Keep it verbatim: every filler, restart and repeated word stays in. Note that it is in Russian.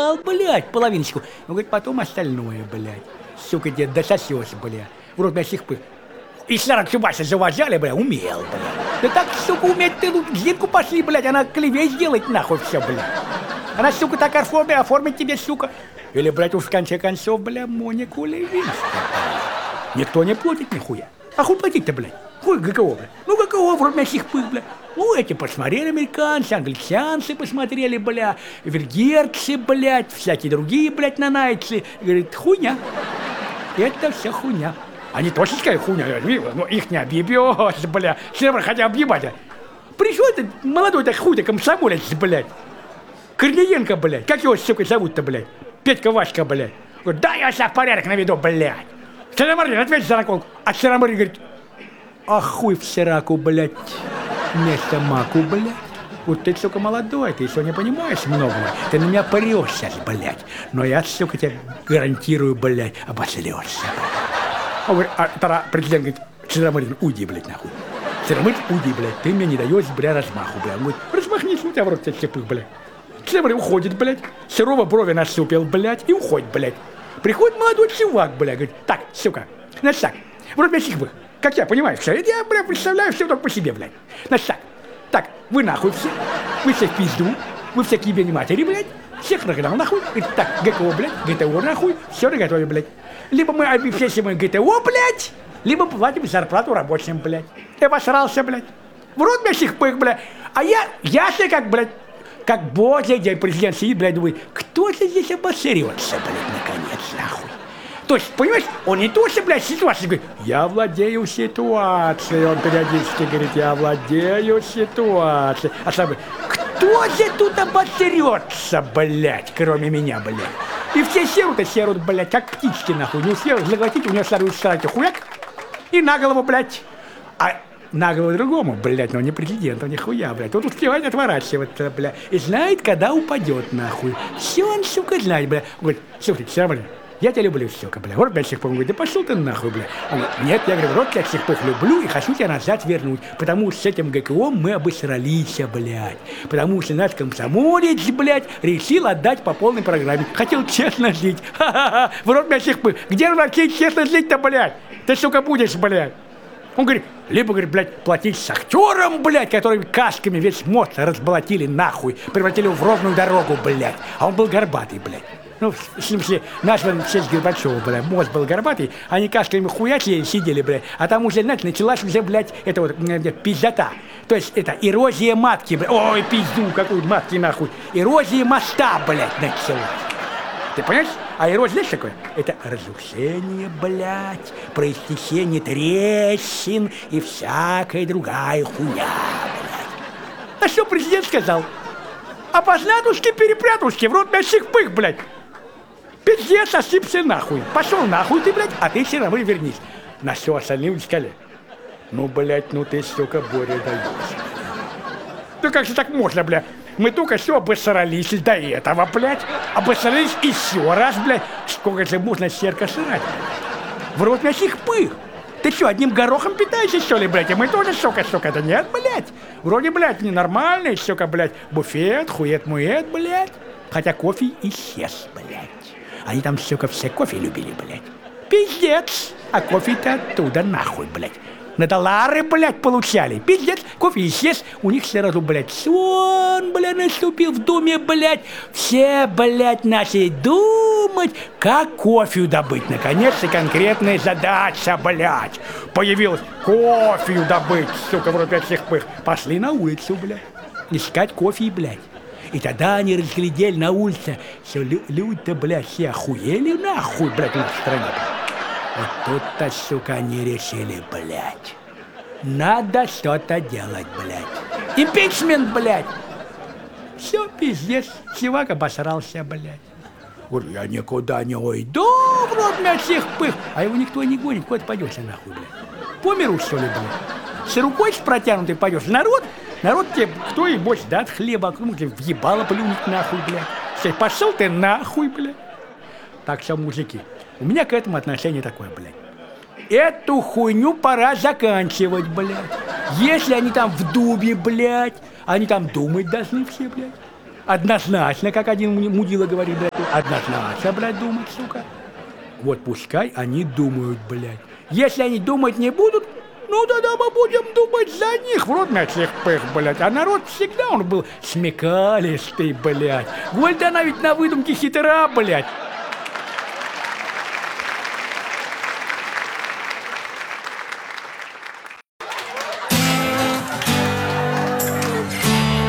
взял, блядь, половиночку. Он говорит, потом остальное, блядь. Сука, дед, дососёшь, блядь. В рот, блядь, сих пых. И сорок Чубайса завозяли, блядь, умел, блядь. Да так, сука, уметь ты, ну, Зинку пошли, блядь, она клевей сделать, нахуй, все, блядь. Она, сука, так оформит, оформит тебе, сука. Или, блядь, уж в конце концов, блядь, Монику Левинскую. Никто не платит нихуя. А хуй платить-то, блядь? Хуй ГКО, блядь. Ну, ГКО, в рот, блядь, сих пых, блядь. Ну, эти посмотрели американцы, англичанцы посмотрели, бля, венгерцы, блядь, всякие другие, блядь, нанайцы. Говорит, хуйня. Это все хуйня. Они точно сказали хуйня, ну, их не объебешь, бля. Все хотя объебать. Пришел этот молодой-то хуй-то комсомолец, блядь. Корниенко, блядь. Как его, сука, зовут-то, блядь? Петька Васька, блядь. Говорит, да, я себя в порядок наведу, блядь. Черномырдин, ответь за наколку. А Черномырдин говорит, а хуй в сираку, блядь. Вместо маку, блядь. Вот ты, сука, молодой, ты еще не понимаешь многого. Ты на меня прешь сейчас, блядь. Но я, сука, тебе гарантирую, блядь, обосрешься. Он говорит, а тогда президент говорит, Черномырдин, уйди, блядь, нахуй. Черномырдин, уйди, блядь, ты мне не даешь, бля, размаху, блядь. Он говорит, размахнись, у тебя в рот тебя слепых, блядь. Черномырдин уходит, блядь, Серова брови насупил, блядь, и уходит, блядь. Приходит молодой чувак, блядь, говорит, так, сука, значит так, в рот меня слепых. Как я понимаю, все, я, бля, представляю все только по себе, блядь. Значит так, так, вы нахуй все, вы все в пизду, вы все к ебени матери, блядь, всех нагнал нахуй, говорит, так, ГКО, блядь, ГТО нахуй, все наготове, блядь. Либо мы обеспечиваем ГТО, блядь, либо платим зарплату рабочим, блядь. Я посрался, блядь. В рот мне сих пых, блядь. А я, я себе как, блядь, как божий день президент сидит, блядь, думает, кто же здесь обосрется, блядь, наконец, нахуй. То есть, понимаешь, он не то, что, блядь, ситуация, говорит, я владею ситуацией, он периодически говорит, я владею ситуацией. А сам говорит, кто же тут обосрется, блядь, кроме меня, блядь. И все серут, и серут, блядь, как птички, нахуй. Не успел заглотить, у него сразу сраки хуяк, и на голову, блядь. А на голову другому, блядь, но не президенту, нихуя, блядь. Он успевает отворачиваться, блядь, и знает, когда упадет, нахуй. Все он, сука, знает, блядь. Он говорит, слушайте, все, блядь. Я тебя люблю, сука, бля. Вот, блядь, всех говорит, да пошел ты нахуй, бля. Он говорит, нет, я говорю, вот я всех люблю и хочу тебя назад вернуть, потому что с этим ГКО мы обосрались, блядь. Потому что наш комсомолец, блядь, решил отдать по полной программе. Хотел честно жить. Ха-ха-ха. В рот, блядь, всех где вообще честно жить-то, блядь? Ты, сука, будешь, блядь. Он говорит, либо, говорит, блядь, платить шахтерам, блядь, которые касками весь мост разболотили нахуй, превратили в ровную дорогу, блядь. А он был горбатый, блядь. Ну, в смысле, наш в честь Горбачева, блядь, мост был горбатый, они касками хуячили, сидели, блядь, а там уже, знаете, началась уже, блядь, это вот, пиздота. То есть, это, эрозия матки, блядь, ой, пизду, какую матки, нахуй. Эрозия моста, блядь, началась. Ты понимаешь? А эрозия, знаешь, такое? Это разрушение, блядь, проистечение трещин и всякая другая хуйня, блядь. А что президент сказал? Опознатушки, перепрятушки, в рот мясих пых, блядь. Пиздец, осыпься нахуй. Пошел нахуй ты, блядь, а ты все равно вернись. На все остальные сказали. Ну, блядь, ну ты, сука, Боря, даешь. Ну как же так можно, блядь? Мы только все обосрались до этого, блядь. Обосрались еще раз, блядь. Сколько же можно серка срать? В рот мясих пых. Ты что, одним горохом питаешься, что ли, блядь? И мы тоже, сука, сука, да нет, блядь. Вроде, блядь, ненормальный, сука, блядь, буфет, хует-мует, блядь. Хотя кофе исчез, блядь. Они там, сука, все кофе любили, блядь. Пиздец. А кофе-то оттуда нахуй, блядь. На доллары, блядь, получали. Пиздец, кофе исчез. У них сразу, блядь, сон, блядь, наступил в доме, блядь. Все, блядь, начали думать, как кофе добыть. Наконец-то конкретная задача, блядь. Появилась кофе добыть, сука, вроде опять всех пых. Пошли на улицу, блядь, искать кофе, блядь. И тогда они разглядели на улице, что лю- люди-то, блядь, все охуели нахуй, блядь, в нашей стране. Вот тут-то, сука, они решили, блядь, надо что-то делать, блядь. Импичмент, блядь. Все, пиздец, чувак обосрался, блядь. Говорю, я никуда не уйду, в рот меня всех пых. А его никто не гонит, куда ты пойдешь, нахуй, блядь. По миру, что ли, блядь? С рукой с протянутой пойдешь. Народ, народ тебе, кто и больше даст хлеба, а кому тебе въебало плюнуть, нахуй, блядь. Все, пошел ты нахуй, блядь. Так что, мужики, у меня к этому отношение такое, блядь. Эту хуйню пора заканчивать, блядь. Если они там в дубе, блядь, они там думать должны все, блядь. Однозначно, как один му- мудила говорит, блядь. Однозначно, блядь, думать, сука. Вот пускай они думают, блядь. Если они думать не будут, ну тогда мы будем думать за них. В рот мяч их пых, блядь. А народ всегда он был смекалистый, блядь. Гвальдана ведь на выдумке хитра, блядь.